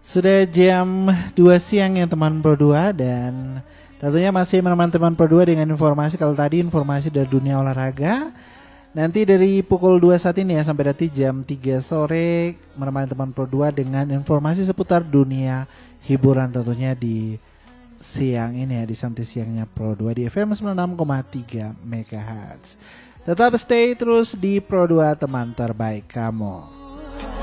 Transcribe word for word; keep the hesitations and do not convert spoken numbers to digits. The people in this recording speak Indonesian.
Sudah jam dua siang ya teman Pro dua, dan tentunya masih menemani teman Pro dua dengan informasi. Kalau tadi informasi dari dunia olahraga, nanti dari pukul dua saat ini ya sampai nanti jam tiga sore menemani teman Pro dua dengan informasi seputar dunia hiburan tentunya di siang ini ya, di santai siangnya Pro dua di F M sembilan puluh enam koma tiga MHz. Tetap stay terus di Pro dua, teman terbaik kamu.